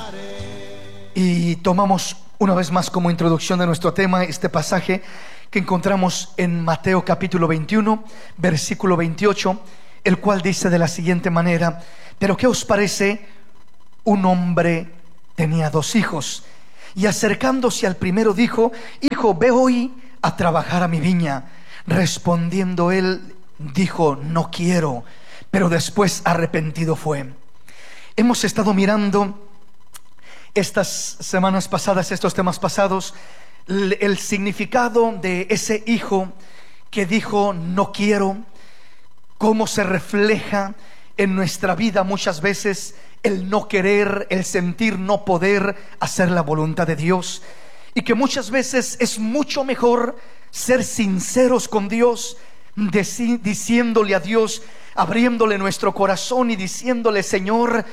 Y tomamos una vez más como introducción de nuestro tema este pasaje que encontramos en Mateo capítulo 21, versículo 28, el cual dice de la siguiente manera: pero ¿qué os parece? Un hombre tenía 2 hijos, y acercándose al primero dijo: hijo, ve hoy a trabajar a mi viña. Respondiendo él, dijo: no quiero. Pero después arrepentido fue. Hemos estado mirando estas semanas pasadas, estos temas pasados, el significado de ese hijo que dijo no quiero, cómo se refleja en nuestra vida muchas veces el no querer, el sentir no poder hacer la voluntad de Dios, y que muchas veces es mucho mejor ser sinceros con Dios, diciéndole a Dios, abriéndole nuestro corazón y diciéndole: Señor,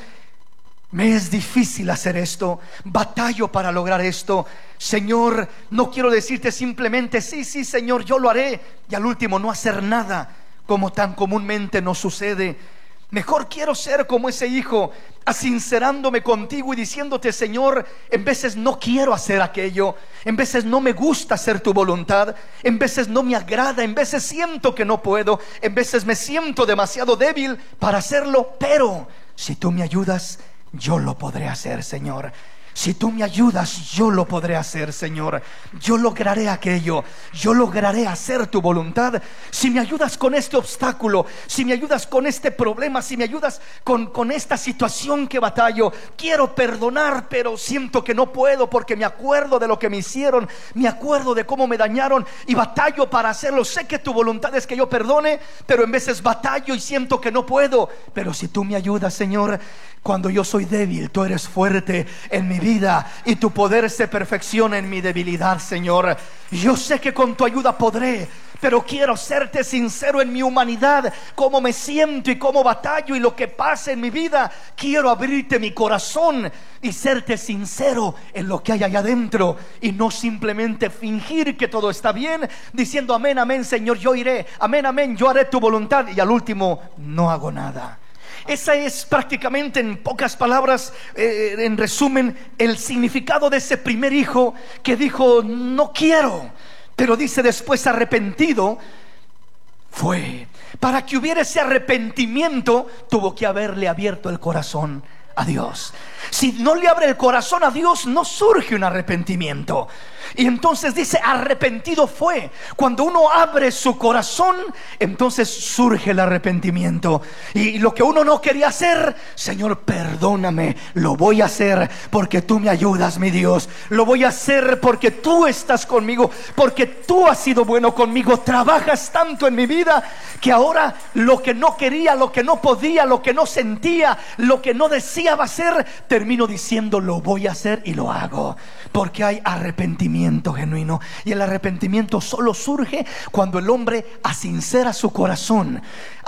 me es difícil hacer esto, batallo para lograr esto. Señor, no quiero decirte simplemente sí, Señor, yo lo haré, y al último no hacer nada, como tan comúnmente nos sucede. Mejor quiero ser como ese hijo, asincerándome contigo y diciéndote: Señor, en veces no quiero hacer aquello, en veces no me gusta hacer tu voluntad, en veces no me agrada, en veces siento que no puedo, en veces me siento demasiado débil para hacerlo, pero si tú me ayudas, yo lo podré hacer, Señor. Si tú me ayudas, yo lo podré hacer, Señor. Yo lograré aquello, yo lograré hacer tu voluntad. Si me ayudas con este obstáculo, si me ayudas con este problema, si me ayudas con esta situación que batallo. Quiero perdonar, pero siento que no puedo, porque me acuerdo de lo que me hicieron, me acuerdo de cómo me dañaron y batallo para hacerlo. Sé que tu voluntad es que yo perdone, pero en veces batallo y siento que no puedo. Pero si tú me ayudas, Señor, cuando yo soy débil, tú eres fuerte en mi vida, y tu poder se perfecciona en mi debilidad, Señor. Yo sé que con tu ayuda podré, pero quiero serte sincero en mi humanidad, cómo me siento y cómo batallo y lo que pasa en mi vida. Quiero abrirte mi corazón y serte sincero en lo que hay allá adentro, y no simplemente fingir que todo está bien, diciendo amén, amén, Señor, yo iré, amén, amén, yo haré tu voluntad, y al último no hago nada. Esa es prácticamente, en pocas palabras, en resumen, el significado de ese primer hijo que dijo no quiero, pero dice después arrepentido fue. Para que hubiera ese arrepentimiento, tuvo que haberle abierto el corazón a Dios. Si no le abre el corazón a Dios, no surge un arrepentimiento. Y entonces dice arrepentido fue. Cuando uno abre su corazón, entonces surge el arrepentimiento. Y lo que uno no quería hacer, Señor, perdóname, lo voy a hacer porque tú me ayudas, mi Dios. Lo voy a hacer porque tú estás conmigo, porque tú has sido bueno conmigo. Trabajas tanto en mi vida que ahora lo que no quería, lo que no podía, lo que no sentía, lo que no deseaba hacer, termino diciendo lo voy a hacer, y lo hago porque hay arrepentimiento genuino. Y el arrepentimiento solo surge cuando el hombre asincera su corazón,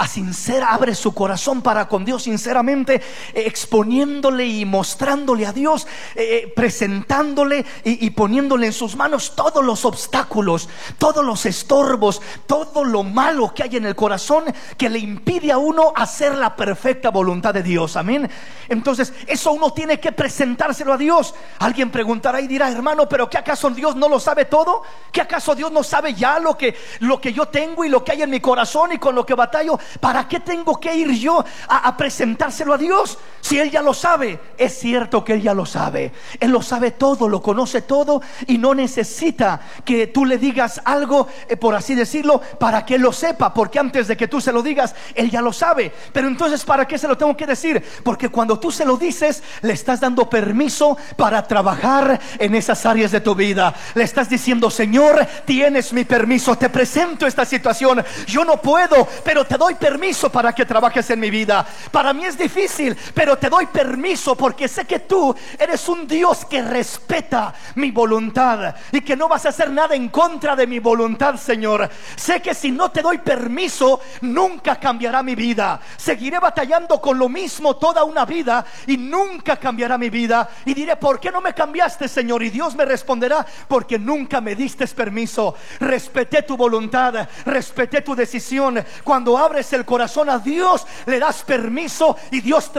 abre su corazón para con Dios sinceramente, exponiéndole y mostrándole a Dios, presentándole y poniéndole en sus manos todos los obstáculos, todos los estorbos, todo lo malo que hay en el corazón que le impide a uno hacer la perfecta voluntad de Dios. Amén. Entonces eso uno tiene que presentárselo a Dios. Alguien preguntará y dirá: hermano, pero ¿qué acaso Dios no lo sabe todo? ¿Qué acaso Dios no sabe ya lo que yo tengo y lo que hay en mi corazón y con lo que batallo? ¿Para qué tengo que ir yo a presentárselo a Dios si Él ya lo sabe? Es cierto que Él ya lo sabe. Él lo sabe todo, lo conoce todo, y no necesita que tú le digas algo, por así decirlo, para que Él lo sepa, porque antes de que tú se lo digas, Él ya lo sabe. Pero entonces, ¿para qué se lo tengo que decir? Porque cuando tú se lo dices, le estás dando permiso para trabajar en esas áreas de tu vida. Le estás diciendo: Señor, tienes mi permiso, te presento esta situación, yo no puedo, pero te doy permiso para que trabajes en mi vida. Para mí es difícil, pero te doy permiso porque sé que tú eres un Dios que respeta mi voluntad y que no vas a hacer nada en contra de mi voluntad, Señor. Sé que si no te doy permiso, nunca cambiará mi vida. Seguiré batallando con lo mismo toda una vida y nunca cambiará mi vida. Y diré: ¿por qué no me cambiaste, Señor? Y Dios me responderá: porque nunca me diste permiso. Respeté tu voluntad, respeté tu decisión. Cuando abres el corazón a Dios, le das permiso y Dios trabaja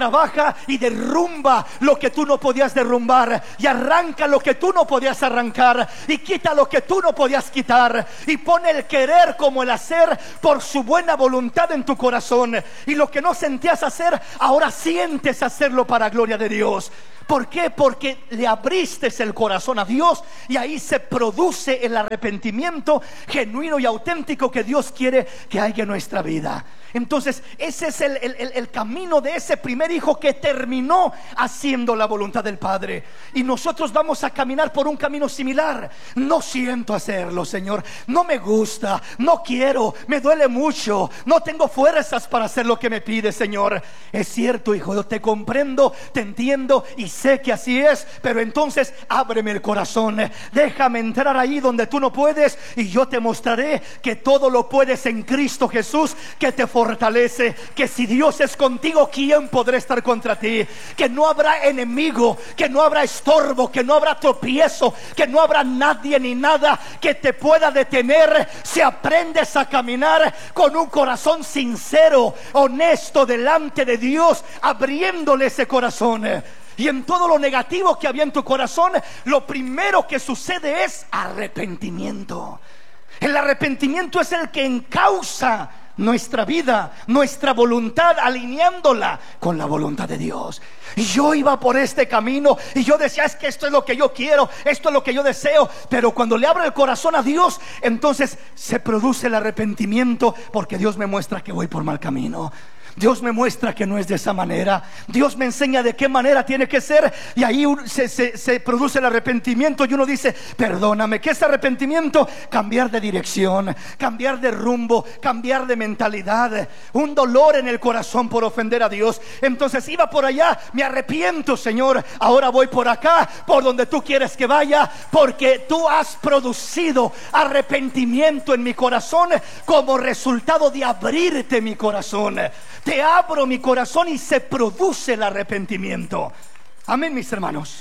toca y derrumba lo que tú no podías derrumbar, y arranca lo que tú no podías arrancar, y quita lo que tú no podías quitar, y pone el querer como el hacer por su buena voluntad en tu corazón. Y lo que no sentías hacer, ahora sientes hacerlo para gloria de Dios. ¿Por qué? Porque le abriste el corazón a Dios, y ahí se produce el arrepentimiento genuino y auténtico que Dios quiere que haya en nuestra vida. Entonces ese es el camino de ese primer hijo que terminó haciendo la voluntad del Padre. Y nosotros vamos a caminar por un camino similar. No siento hacerlo, Señor, no me gusta, no quiero, me duele mucho, no tengo fuerzas para hacer lo que me pide, Señor. Es cierto, hijo, yo te comprendo, te entiendo y sé que así es, pero entonces ábreme el corazón, déjame entrar ahí donde tú no puedes, y yo te mostraré que todo lo puedes en Cristo Jesús, que te fortalece. Que si Dios es contigo, ¿quién podrá estar contra ti? Que no habrá enemigo, que no habrá estorbo, que no habrá tropiezo, que no habrá nadie ni nada que te pueda detener si aprendes a caminar con un corazón sincero, honesto delante de Dios, abriéndole ese corazón. Y en todo lo negativo que había en tu corazón, lo primero que sucede es arrepentimiento. El arrepentimiento es el que encausa nuestra vida, nuestra voluntad, alineándola con la voluntad de Dios. Y yo iba por este camino y yo decía, es que esto es lo que yo quiero, esto es lo que yo deseo. Pero cuando le abro el corazón a Dios, entonces se produce el arrepentimiento, porque Dios me muestra que voy por mal camino. Dios me muestra que no es de esa manera. Dios me enseña de qué manera tiene que ser. Y ahí se produce el arrepentimiento. Y uno dice, perdóname. ¿Qué es arrepentimiento? Cambiar de dirección, cambiar de rumbo, cambiar de mentalidad. Un dolor en el corazón por ofender a Dios. Entonces iba por allá, me arrepiento, Señor, ahora voy por acá, por donde tú quieres que vaya, porque tú has producido arrepentimiento en mi corazón como resultado de abrirte mi corazón. Te abro mi corazón y se produce el arrepentimiento. Amén, mis hermanos.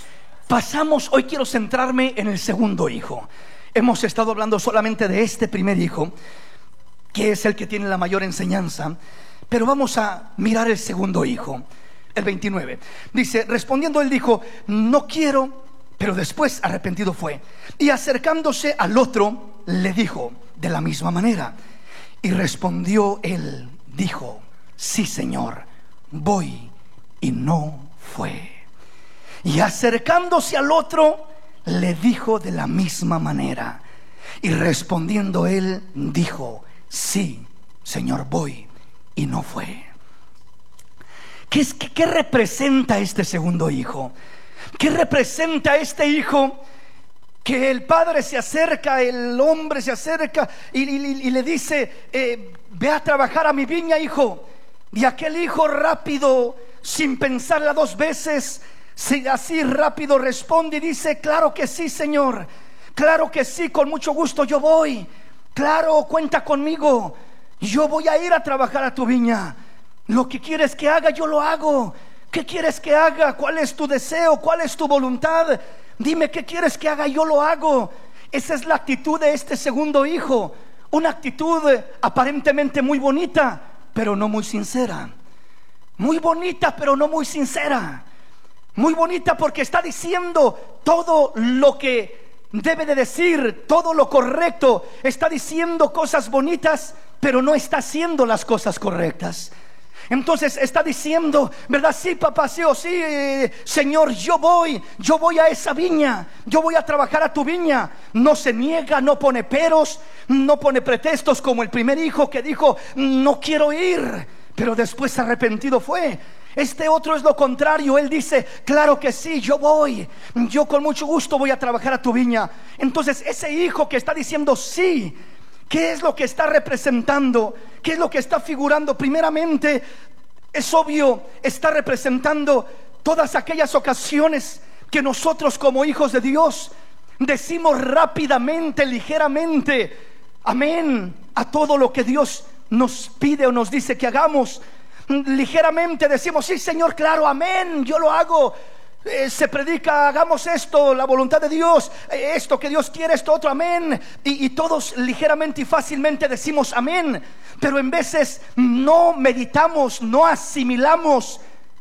Hoy quiero centrarme en el segundo hijo. Hemos estado hablando solamente de este primer hijo, que es el que tiene la mayor enseñanza, pero vamos a mirar el segundo hijo. El 29 dice, respondiendo él dijo, no quiero, pero después arrepentido fue. Y acercándose al otro, le dijo de la misma manera. Y respondió él, dijo, sí, Señor, voy, y no fue. Y acercándose al otro, le dijo de la misma manera. Y respondiendo él, dijo, sí, Señor, voy, y no fue. ¿Qué representa este segundo hijo? ¿Qué representa este hijo? Que el padre se acerca, el hombre se acerca y le dice, ve a trabajar a mi viña, hijo. Y aquel hijo rápido, sin pensarla dos veces, así rápido responde y dice, claro que sí, Señor, claro que sí, con mucho gusto yo voy. Claro, cuenta conmigo, yo voy a ir a trabajar a tu viña. Lo que quieres que haga, yo lo hago. ¿Qué quieres que haga? ¿Cuál es tu deseo? ¿Cuál es tu voluntad? Dime qué quieres que haga, yo lo hago. Esa es la actitud de este segundo hijo. Una actitud aparentemente muy bonita, pero no muy sincera. Muy bonita, pero no muy sincera. Muy bonita porque está diciendo todo lo que debe de decir, todo lo correcto. Está diciendo cosas bonitas, pero no está haciendo las cosas correctas. Entonces está diciendo, ¿verdad? Sí, papá, sí o sí, Señor, yo voy a esa viña, yo voy a trabajar a tu viña. No se niega, no pone peros, no pone pretextos como el primer hijo que dijo, no quiero ir, pero después arrepentido fue. Este otro es lo contrario, él dice, claro que sí, yo voy, yo con mucho gusto voy a trabajar a tu viña. Entonces ese hijo que está diciendo sí, ¿qué es lo que está representando? ¿Qué es lo que está figurando? Primeramente, es obvio, está representando todas aquellas ocasiones que nosotros como hijos de Dios decimos rápidamente, ligeramente, amén, a todo lo que Dios nos pide o nos dice que hagamos. Ligeramente decimos, sí, Señor, claro, amén, yo lo hago. Se predica, hagamos esto, la voluntad de Dios, esto que Dios quiere, esto otro, amén. Y todos ligeramente y fácilmente decimos amén. Pero en veces no meditamos, no asimilamos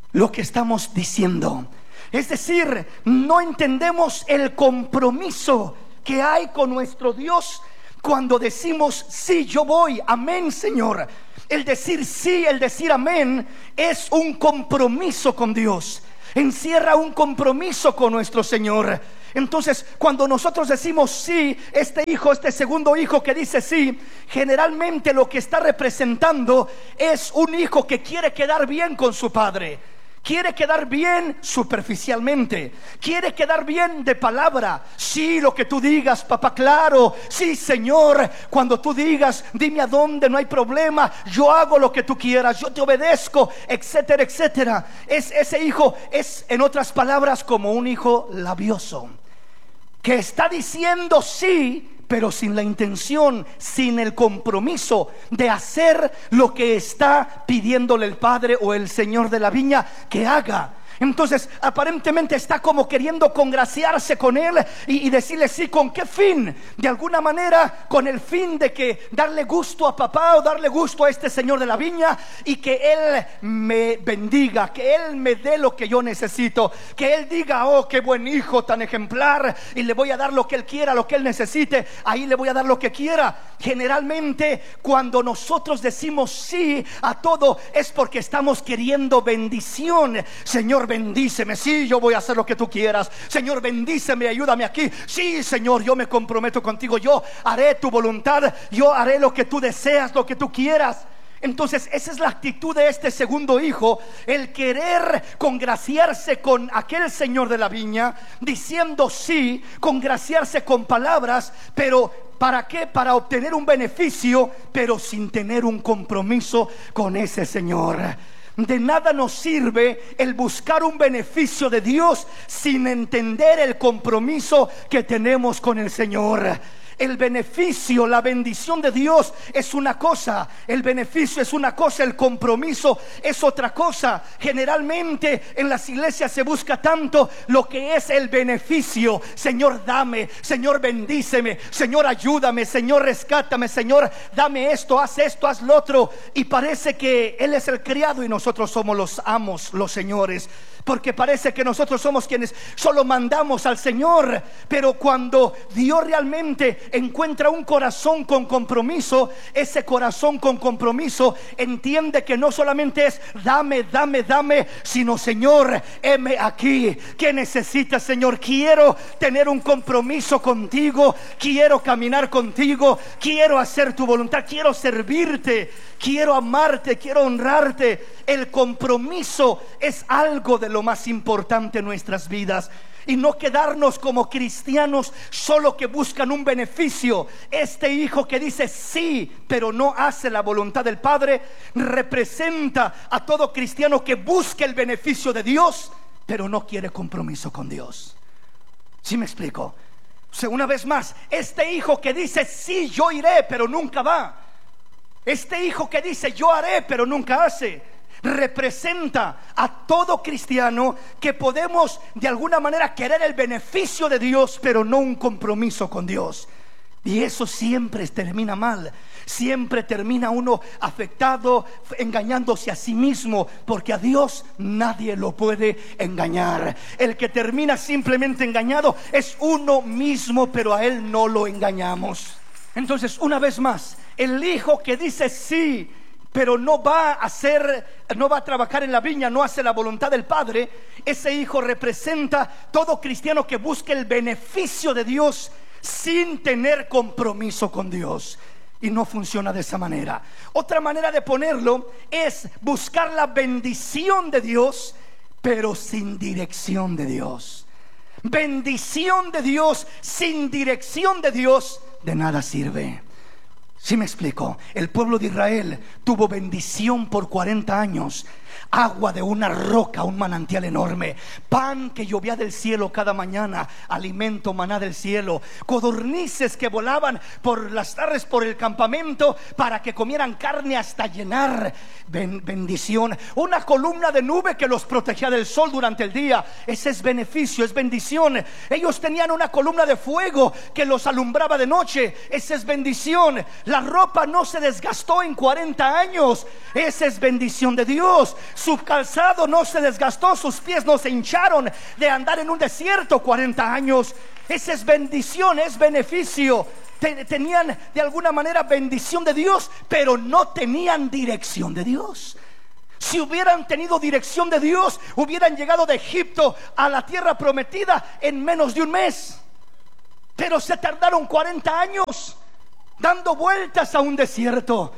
lo que estamos diciendo. Es decir, no entendemos el compromiso que hay con nuestro Dios cuando decimos: sí, yo voy, amén, Señor. El decir sí, el decir amén, es un compromiso con Dios. Encierra un compromiso con nuestro Señor. Entonces, cuando nosotros decimos sí, este hijo, este segundo hijo que dice sí, generalmente lo que está representando es un hijo que quiere quedar bien con su padre. Quiere quedar bien superficialmente, quiere quedar bien de palabra. Sí, lo que tú digas, papá, claro. Sí, Señor, cuando tú digas, dime a dónde, no hay problema. Yo hago lo que tú quieras, yo te obedezco, etcétera, etcétera. Ese hijo es, en otras palabras, como un hijo labioso, que está diciendo sí, pero sin la intención, sin el compromiso de hacer lo que está pidiéndole el padre o el señor de la viña que haga. Entonces aparentemente está como queriendo congraciarse con él y decirle sí. ¿Con qué fin? De alguna manera con el fin de que darle gusto a papá o darle gusto a este señor de la viña, y que él me bendiga, que él me dé lo que yo necesito, que él diga: oh, qué buen hijo, tan ejemplar, y le voy a dar lo que él quiera, lo que él necesite, ahí le voy a dar lo que quiera. Generalmente cuando nosotros decimos sí a todo es porque estamos queriendo bendición. Señor, bendíceme, sí, yo voy a hacer lo que tú quieras. Señor, bendíceme, ayúdame aquí. Sí, Señor, yo me comprometo contigo, yo haré tu voluntad, yo haré lo que tú deseas, lo que tú quieras. Entonces esa es la actitud de este segundo hijo, el querer congraciarse con aquel señor de la viña, diciendo sí, congraciarse con palabras, pero ¿para qué? Para obtener un beneficio, pero sin tener un compromiso con ese señor. De nada nos sirve el buscar un beneficio de Dios sin entender el compromiso que tenemos con el Señor. El beneficio, la bendición de Dios es una cosa, el beneficio es una cosa, el compromiso es otra cosa. Generalmente en las iglesias se busca tanto lo que es el beneficio. Señor, dame, Señor, bendíceme, Señor, ayúdame, Señor, rescátame, Señor, dame esto, haz lo otro. Y parece que Él es el criado y nosotros somos los amos, los señores, porque parece que nosotros somos quienes solo mandamos al Señor. Pero cuando Dios realmente encuentra un corazón con compromiso, ese corazón con compromiso entiende que no solamente es dame, dame, dame, sino: Señor, heme aquí. ¿Qué necesitas, Señor? Quiero tener un compromiso contigo, quiero caminar contigo, quiero hacer tu voluntad, quiero servirte, quiero amarte, quiero honrarte. El compromiso es algo de lo más importante en nuestras vidas. Y no quedarnos como cristianos solo que buscan un beneficio. Este hijo que dice sí, pero no hace la voluntad del Padre, representa a todo cristiano que busca el beneficio de Dios, pero no quiere compromiso con Dios. ¿Sí me explico? O sea, una vez más, este hijo que dice sí, yo iré, pero nunca va. Este hijo que dice yo haré, pero nunca hace, representa a todo cristiano que podemos de alguna manera querer el beneficio de Dios, pero no un compromiso con Dios. Y eso siempre termina mal. Siempre termina uno afectado, engañándose a sí mismo, porque a Dios nadie lo puede engañar. El que termina simplemente engañado es uno mismo, pero a Él no lo engañamos. Entonces, una vez más, el hijo que dice sí, pero no va a trabajar en la viña, no hace la voluntad del Padre, ese hijo representa todo cristiano que busque el beneficio de Dios sin tener compromiso con Dios. Y no funciona de esa manera. Otra manera de ponerlo es buscar la bendición de Dios, pero sin dirección de Dios. Bendición de Dios sin dirección de Dios de nada sirve. ¿Sí me explico? El pueblo de Israel tuvo bendición por 40 años. Agua de una roca, un manantial enorme, pan que llovía del cielo cada mañana, alimento, maná del cielo, codornices que volaban por las tardes por el campamento para que comieran carne hasta llenar. Bendición, una columna de nube que los protegía del sol durante el día. Ese es beneficio, es bendición. Ellos tenían una columna de fuego que los alumbraba de noche. Esa es bendición. La ropa no se desgastó en 40 años. Esa es bendición de Dios. Su calzado no se desgastó, sus pies no se hincharon de andar en un desierto 40 años. Esa es bendición, es beneficio. Tenían de alguna manera bendición de Dios, pero no tenían dirección de Dios. Si hubieran tenido dirección de Dios, hubieran llegado de Egipto a la tierra prometida en menos de un mes. Pero se tardaron 40 años dando vueltas a un desierto,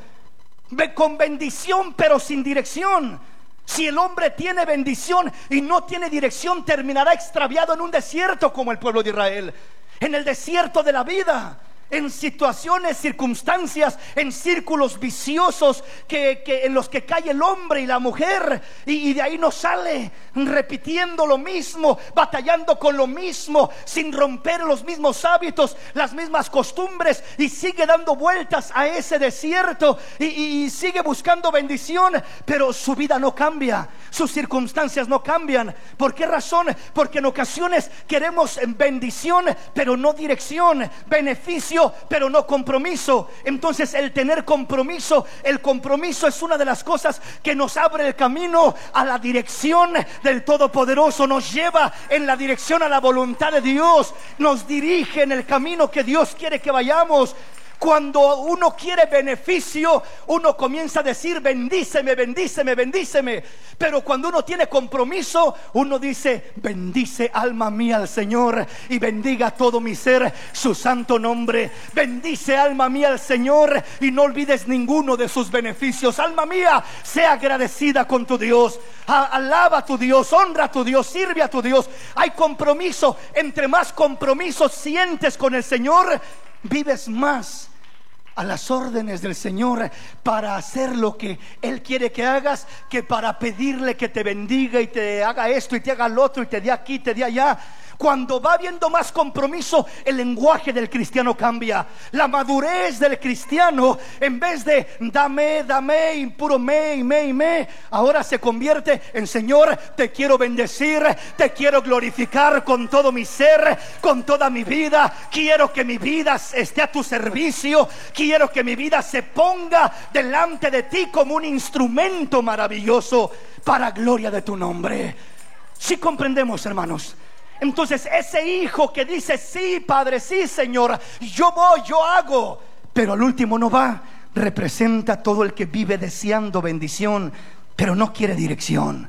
con bendición pero sin dirección. Si el hombre tiene bendición y no tiene dirección, terminará extraviado en un desierto como el pueblo de Israel, en el desierto de la vida, en situaciones, circunstancias, en círculos viciosos en los que cae el hombre y la mujer, y de ahí no sale, repitiendo lo mismo, batallando con lo mismo, sin romper los mismos hábitos, las mismas costumbres, y sigue dando vueltas a ese desierto y sigue buscando bendición, pero su vida no cambia, sus circunstancias no cambian. ¿Por qué razón? Porque en ocasiones queremos bendición pero no dirección, beneficio pero no compromiso. Entonces el tener compromiso, el compromiso es una de las cosas que nos abre el camino a la dirección del Todopoderoso, nos lleva en la dirección a la voluntad de Dios, nos dirige en el camino que Dios quiere que vayamos. Cuando uno quiere beneficio, uno comienza a decir: bendíceme, bendíceme, bendíceme. Pero cuando uno tiene compromiso, uno dice: bendice alma mía al Señor y bendiga todo mi ser su santo nombre. Bendice alma mía al Señor y no olvides ninguno de sus beneficios. Alma mía, sea agradecida con tu Dios, alaba a tu Dios, honra a tu Dios, sirve a tu Dios. Hay compromiso. Entre más compromiso sientes con el Señor, vives más a las órdenes del Señor para hacer lo que Él quiere que hagas, que para pedirle que te bendiga y te haga esto y te haga lo otro y te dé aquí, te dé allá. Cuando va habiendo más compromiso, el lenguaje del cristiano cambia. La madurez del cristiano, en vez de dame, dame y puro me y me y me, ahora se convierte en: Señor, te quiero bendecir, te quiero glorificar con todo mi ser, con toda mi vida. Quiero que mi vida esté a tu servicio. Quiero que mi vida se ponga delante de ti como un instrumento maravilloso para gloria de tu nombre. Si comprendemos, hermanos. Entonces ese hijo que dice: sí, Padre, sí, Señor, yo voy, yo hago, pero al último no va, representa todo el que vive deseando bendición pero no quiere dirección,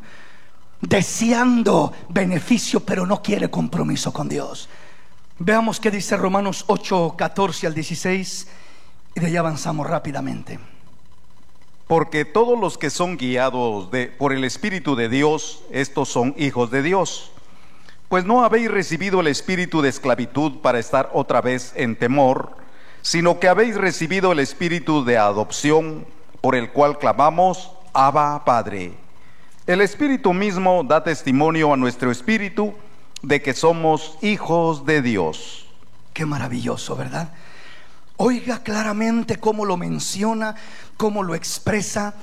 deseando beneficio pero no quiere compromiso con Dios. Veamos qué dice Romanos 8, 14 al 16, y de allá avanzamos rápidamente. Porque todos los que son guiados por el Espíritu de Dios, estos son hijos de Dios. Pues no habéis recibido el espíritu de esclavitud para estar otra vez en temor, sino que habéis recibido el espíritu de adopción, por el cual clamamos: Abba, Padre. El Espíritu mismo da testimonio a nuestro espíritu de que somos hijos de Dios. Qué maravilloso, ¿verdad? Oiga claramente cómo lo menciona, cómo lo expresa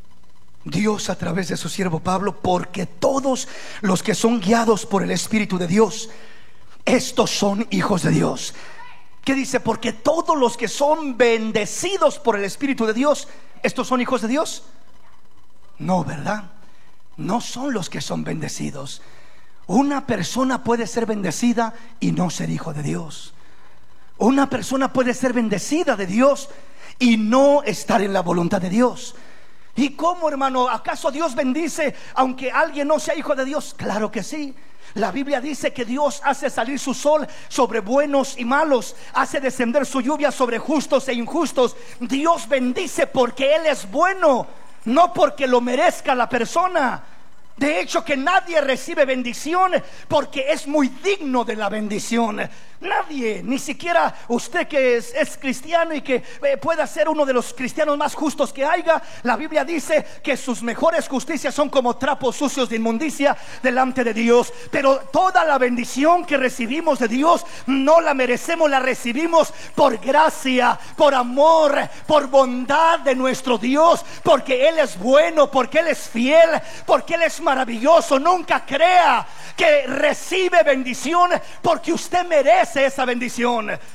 Dios a través de su siervo Pablo. Porque todos los que son guiados por el Espíritu de Dios, estos son hijos de Dios. ¿Qué dice? Porque todos los que son bendecidos por el Espíritu de Dios, estos son hijos de Dios. No, ¿verdad? No son los que son bendecidos. Una persona puede ser bendecida y no ser hijo de Dios. Una persona puede ser bendecida de Dios y no estar en la voluntad de Dios. ¿Y cómo, hermano? ¿Acaso Dios bendice aunque alguien no sea hijo de Dios? Claro que sí. La Biblia dice que Dios hace salir su sol sobre buenos y malos, hace descender su lluvia sobre justos e injustos. Dios bendice porque Él es bueno, no porque lo merezca la persona. De hecho, que nadie recibe bendición porque es muy digno de la bendición. Nadie, ni siquiera usted que es cristiano y que pueda ser uno de los cristianos más justos que haya. La Biblia dice que sus mejores justicias son como trapos sucios de inmundicia delante de Dios. Pero toda la bendición que recibimos de Dios no la merecemos, la recibimos por gracia, por amor, por bondad de nuestro Dios, porque Él es bueno, porque Él es fiel, porque Él es maravilloso. Nunca crea que recibe bendición porque usted merece esa bendición.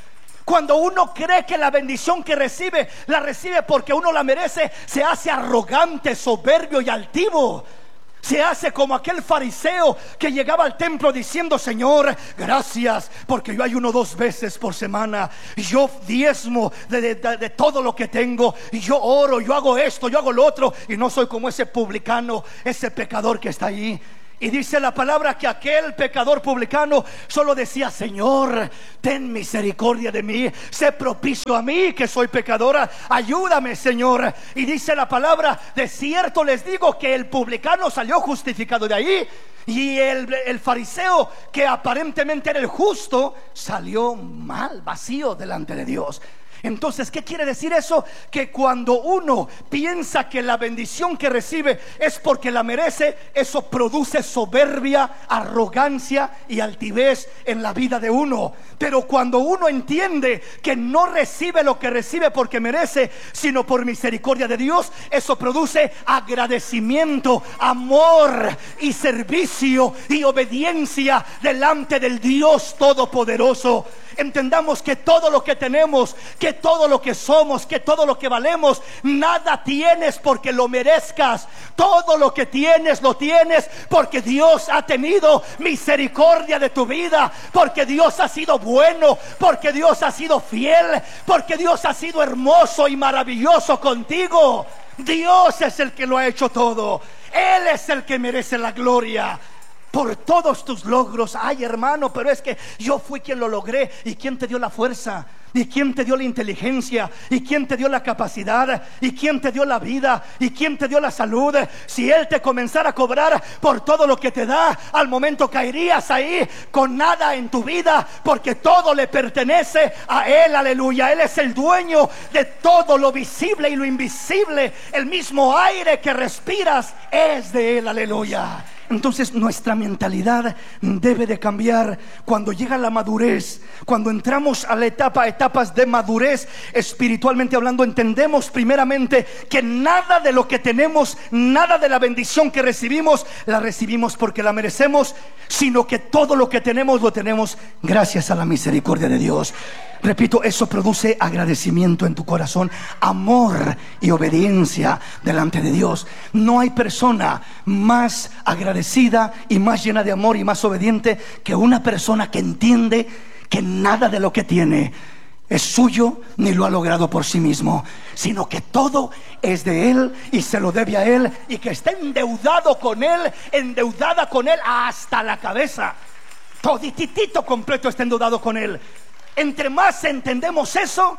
Cuando uno cree que la bendición que recibe, la recibe porque uno la merece, se hace arrogante, soberbio y altivo. Se hace como aquel fariseo que llegaba al templo diciendo: Señor, gracias porque yo ayuno 2 veces por semana, yo diezmo de todo lo que tengo, y yo oro, yo hago esto, yo hago lo otro, y no soy como ese publicano, ese pecador que está allí. Y dice la palabra que aquel pecador publicano solo decía: Señor, ten misericordia de mí, sé propicio a mí que soy pecadora, ayúdame, Señor. Y dice la palabra: de cierto les digo que el publicano salió justificado de ahí, y el fariseo, que aparentemente era el justo, salió mal, vacío delante de Dios. Entonces, ¿qué quiere decir eso? Que cuando uno piensa que la bendición que recibe es porque la merece, eso produce soberbia, arrogancia y altivez en la vida de uno. Pero cuando uno entiende que no recibe lo que recibe porque merece, sino por misericordia de Dios, eso produce agradecimiento, amor y servicio y obediencia delante del Dios Todopoderoso. Entendamos que todo lo que tenemos, que todo lo que somos, que todo lo que valemos, nada tienes porque lo merezcas. Todo lo que tienes, lo tienes porque Dios ha tenido misericordia de tu vida, porque Dios ha sido bueno, porque Dios ha sido fiel, porque Dios ha sido hermoso y maravilloso contigo. Dios es el que lo ha hecho todo. Él es el que merece la gloria por todos tus logros. Ay, hermano, pero es que yo fui quien lo logré. ¿Y quién te dio la fuerza? ¿Y quién te dio la inteligencia? ¿Y quién te dio la capacidad? ¿Y quién te dio la vida? ¿Y quién te dio la salud? Si Él te comenzara a cobrar por todo lo que te da, al momento caerías ahí con nada en tu vida, porque todo le pertenece a Él. Aleluya. Él es el dueño de todo lo visible y lo invisible. El mismo aire que respiras es de Él. Aleluya. Entonces nuestra mentalidad debe de cambiar cuando llega la madurez. Cuando entramos a la etapas de madurez espiritualmente hablando, entendemos primeramente que nada de lo que tenemos, nada de la bendición que recibimos, la recibimos porque la merecemos, sino que todo lo que tenemos, lo tenemos gracias a la misericordia de Dios. Repito, eso produce agradecimiento en tu corazón, amor y obediencia delante de Dios. No hay persona más agradecida y más llena de amor y más obediente que una persona que entiende que nada de lo que tiene es suyo ni lo ha logrado por sí mismo, sino que todo es de Él y se lo debe a Él, y que está endeudado con Él, endeudada con Él hasta la cabeza. Todititito completo está endeudado con Él. Entre más entendemos eso,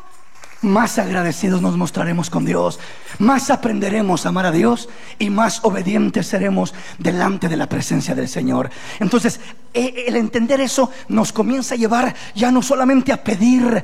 más agradecidos nos mostraremos con Dios, más aprenderemos a amar a Dios y más obedientes seremos delante de la presencia del Señor. Entonces el entender eso nos comienza a llevar ya no solamente a pedir,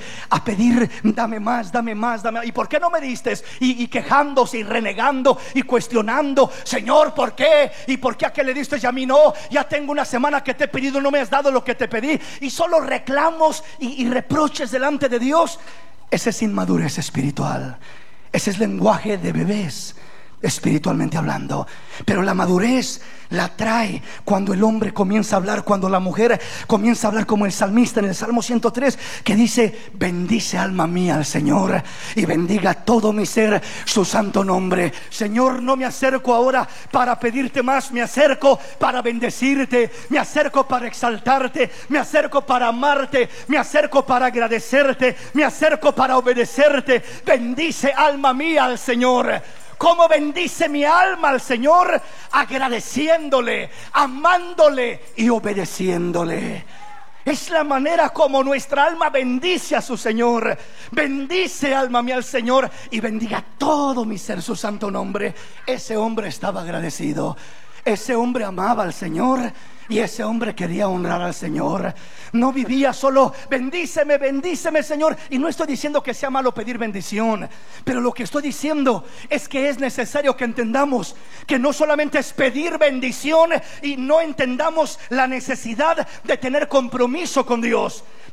dame más, dame más, dame más. ¿Y por qué no me diste? Y quejándose y renegando y cuestionando: Señor, ¿por qué? ¿Y por qué a qué le diste y a mí no? Ya tengo una semana que te he pedido, no me has dado lo que te pedí. Y solo reclamos y reproches delante de Dios. Ese es inmadurez espiritual. Ese es lenguaje de bebés, espiritualmente hablando. Pero la madurez la trae cuando el hombre comienza a hablar, cuando la mujer comienza a hablar como el salmista en el Salmo 103, que dice: bendice alma mía al Señor y bendiga todo mi ser su santo nombre. Señor, no me acerco ahora para pedirte más, me acerco para bendecirte, me acerco para exaltarte, me acerco para amarte, me acerco para agradecerte, me acerco para obedecerte. Bendice alma mía al Señor. ¿Cómo bendice mi alma al Señor? Agradeciéndole, amándole y obedeciéndole. Es la manera como nuestra alma bendice a su Señor. Bendice alma mía al Señor y bendiga todo mi ser su santo nombre. Ese hombre estaba agradecido. Ese hombre amaba al Señor y ese hombre quería honrar al Señor. No vivía solo: bendíceme, bendíceme, Señor. Y no estoy diciendo que sea malo pedir bendición, pero lo que estoy diciendo es que es necesario que entendamos que no solamente es pedir bendición y no entendamos la necesidad de tener compromiso con Dios.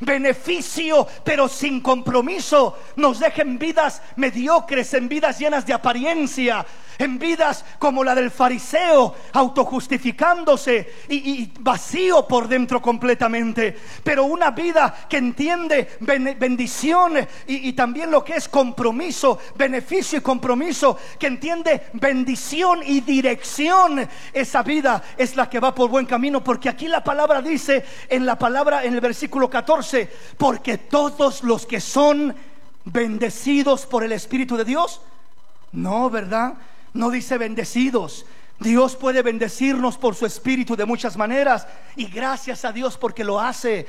beneficio, pero sin compromiso, nos deja en vidas mediocres, en vidas llenas de apariencia, en vidas como la del fariseo, autojustificándose y vacío por dentro completamente. Pero una vida que entiende bendición y también lo que es compromiso, beneficio y compromiso, que entiende bendición y dirección, esa vida es la que va por buen camino. Porque aquí la palabra dice, en el versículo 14, porque todos los que son bendecidos por el Espíritu de Dios, no, ¿verdad? No dice bendecidos. Dios puede bendecirnos por su Espíritu de muchas maneras, y gracias a Dios porque lo hace.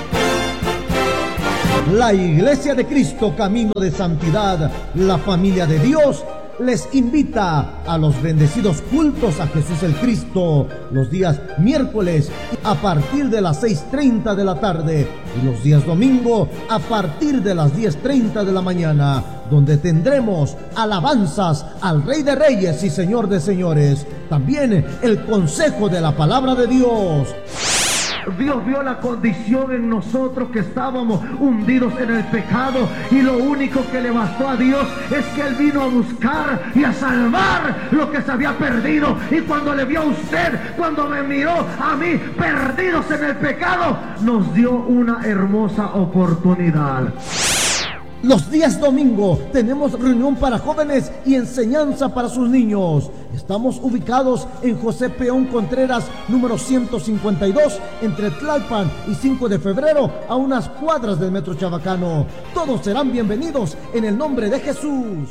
La Iglesia de Cristo, Camino de Santidad, la familia de Dios, les invita a los bendecidos cultos a Jesús el Cristo los días miércoles a partir de las 6:30 de la tarde y los días domingo a partir de las 10:30 de la mañana, donde tendremos alabanzas al Rey de Reyes y Señor de Señores. También el consejo de la palabra de Dios. Dios vio la condición en nosotros, que estábamos hundidos en el pecado, y lo único que le bastó a Dios es que Él vino a buscar y a salvar lo que se había perdido. Y cuando le vio a usted, cuando me miró a mí perdidos en el pecado, nos dio una hermosa oportunidad. Los días domingo tenemos reunión para jóvenes y enseñanza para sus niños. Estamos ubicados en José Peón Contreras, número 152, entre Tlalpan y 5 de febrero, a unas cuadras del Metro Chabacano. Todos serán bienvenidos en el nombre de Jesús.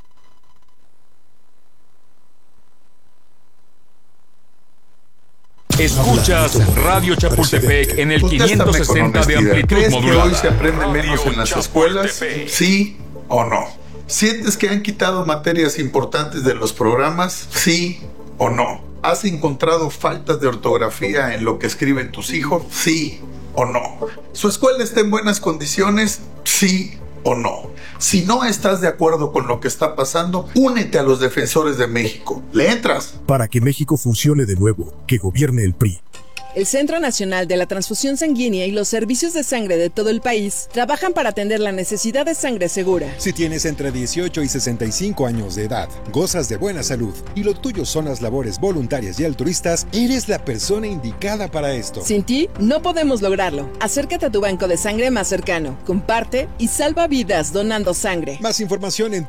Escuchas Radio Chapultepec en el 560 de amplitud ¿Crees que modulada. hoy se aprende menos en las escuelas? ¿Sí o no? ¿Sientes que han quitado materias importantes de los programas? ¿Sí o no? ¿Has encontrado faltas de ortografía en lo que escriben tus hijos? ¿Sí o no? ¿Su escuela está en buenas condiciones? ¿Sí o no? Si no estás de acuerdo con lo que está pasando, únete a los Defensores de México. ¿Le entras? Para que México funcione de nuevo, que gobierne el PRI. El Centro Nacional de la Transfusión Sanguínea y los servicios de sangre de todo el país trabajan para atender la necesidad de sangre segura. Si tienes entre 18 y 65 años de edad, gozas de buena salud y lo tuyo son las labores voluntarias y altruistas, eres la persona indicada para esto. Sin ti, no podemos lograrlo. Acércate a tu banco de sangre más cercano, comparte y salva vidas donando sangre. Más información en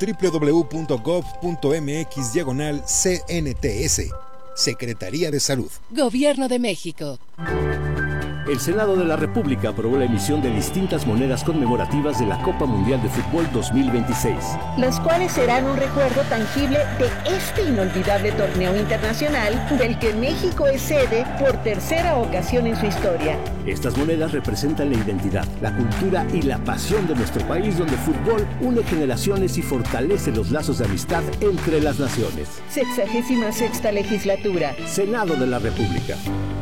www.gov.mx/CNTS. Secretaría de Salud. Gobierno de México. El Senado de la República aprobó la emisión de distintas monedas conmemorativas de la Copa Mundial de Fútbol 2026. Las cuales serán un recuerdo tangible de este inolvidable torneo internacional del que México es sede por tercera ocasión en su historia. Estas monedas representan la identidad, la cultura y la pasión de nuestro país, donde el fútbol une generaciones y fortalece los lazos de amistad entre las naciones. 66ª legislatura. Senado de la República.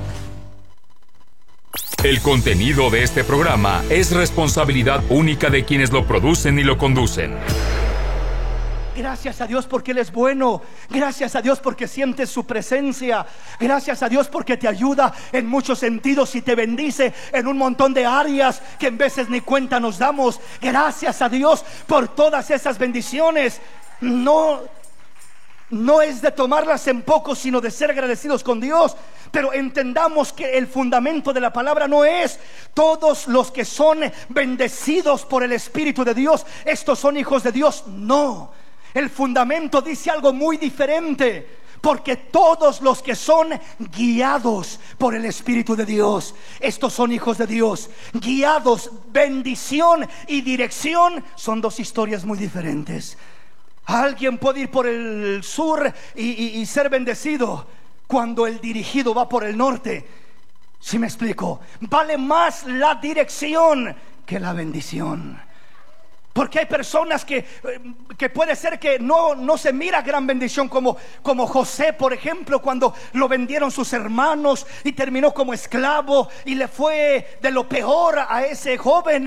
El contenido de este programa es responsabilidad única de quienes lo producen y lo conducen. Gracias a Dios porque Él es bueno. Gracias a Dios porque sientes su presencia. Gracias a Dios porque te ayuda en muchos sentidos y te bendice en un montón de áreas que en veces ni cuenta nos damos. Gracias a Dios por todas esas bendiciones. No es de tomarlas en poco, sino de ser agradecidos con Dios. Pero entendamos que el fundamento de la palabra no es todos los que son bendecidos por el Espíritu de Dios, estos son hijos de Dios. No, el fundamento dice algo muy diferente. Porque todos los que son guiados por el Espíritu de Dios, estos son hijos de Dios. Guiados, bendición y dirección son dos historias muy diferentes. Alguien puede ir por el sur y ser bendecido cuando el dirigido va por el norte. ¿Sí me explico? Vale más la dirección que la bendición. Porque hay personas que puede ser que no se mira gran bendición, como José, por ejemplo, cuando lo vendieron sus hermanos y terminó como esclavo y le fue de lo peor a ese joven.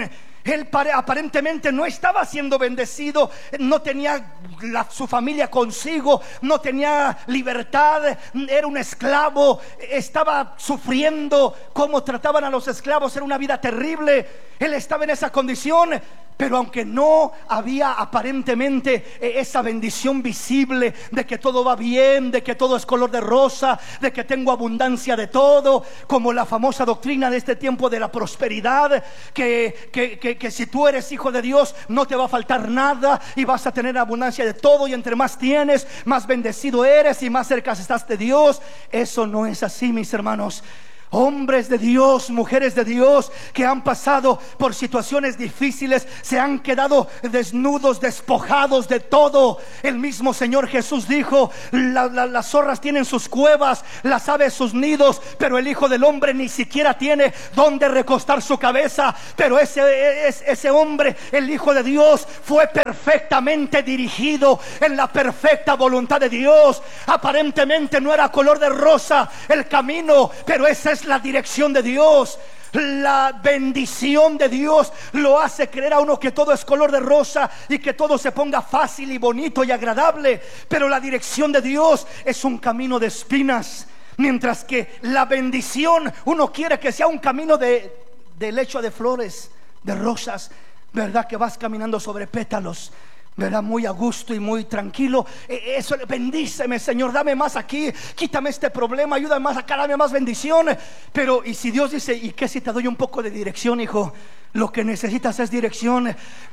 Él aparentemente no estaba siendo bendecido, no tenía su familia consigo, no tenía libertad, era un esclavo, estaba sufriendo cómo trataban a los esclavos, era una vida terrible. Él estaba en esa condición, pero aunque no había aparentemente esa bendición visible de que todo va bien, de que todo es color de rosa, de que tengo abundancia de todo, como la famosa doctrina de este tiempo de la prosperidad, que si tú eres hijo de Dios no te va a faltar nada y vas a tener abundancia de todo, y entre más tienes, más bendecido eres y más cerca estás de Dios. Eso no es así, mis hermanos. Hombres de Dios, mujeres de Dios que han pasado por situaciones difíciles, se han quedado desnudos, despojados de todo. El mismo Señor Jesús dijo: las zorras tienen sus cuevas, las aves sus nidos, pero el Hijo del Hombre ni siquiera tiene donde recostar su cabeza. Pero ese hombre, el Hijo de Dios, fue perfectamente dirigido en la perfecta voluntad de Dios. Aparentemente no era color de rosa el camino, pero esa es la dirección de Dios. La bendición de Dios lo hace creer a uno que todo es color de rosa y que todo se ponga fácil y bonito y agradable. Pero la dirección de Dios es un camino de espinas, mientras que la bendición uno quiere que sea un camino de lecho de flores, de rosas, ¿verdad? Que vas caminando sobre pétalos, ¿verdad? Muy a gusto y muy tranquilo. Eso, bendíceme, Señor, dame más aquí, quítame este problema, ayúdame más acá, dame más bendición. Pero y si Dios dice: ¿y qué si te doy un poco de dirección, hijo? Lo que necesitas es dirección.